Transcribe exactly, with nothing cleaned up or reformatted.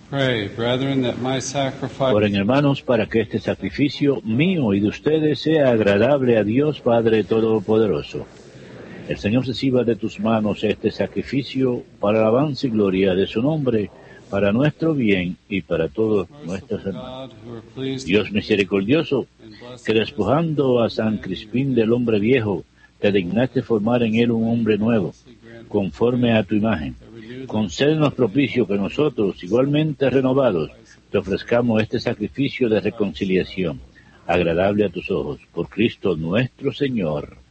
Pray, brethren, that my sacrifice... Oren, hermanos, para que este sacrificio mío y de ustedes sea agradable a Dios Padre Todopoderoso. El Señor reciba de tus manos este sacrificio para alabanza y gloria de su nombre, para nuestro bien y para todos nuestros hermanos. Dios misericordioso, que despojando a San Crispín del hombre viejo, te dignaste formar en él un hombre nuevo, conforme a tu imagen. Concédenos propicio que nosotros, igualmente renovados, te ofrezcamos este sacrificio de reconciliación, agradable a tus ojos, por Cristo nuestro Señor.